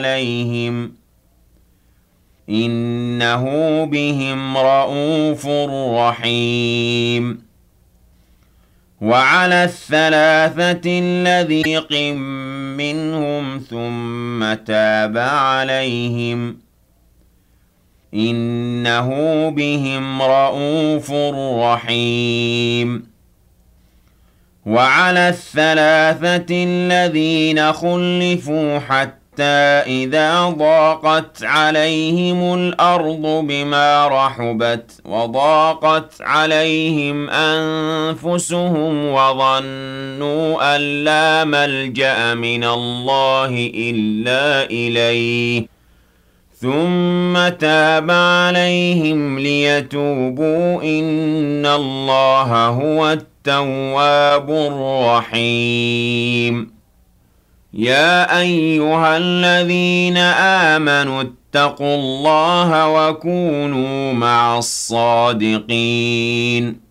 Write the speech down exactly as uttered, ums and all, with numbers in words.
عليهم إنه بهم رءوف رحيم وعلى الثلاثة الذين منهم ثم تاب عليهم إنه بهم رءوف رحيم وعلى الثلاثة الذين خلفوا حتى إذا ضاقت عليهم الأرض بما رحبت وضاقت عليهم أنفسهم وظنوا أن لا ملجأ من الله إلا إليه ثم تاب عليهم ليتوبوا إن الله هو التواب الرحيم يا أيها الذين آمنوا اتقوا الله وكونوا مع الصادقين